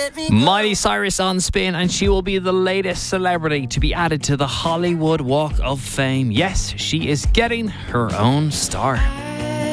Miley Cyrus on Spin, and she will be the latest celebrity to be added to the Hollywood Walk of Fame. Yes, she is getting her own star.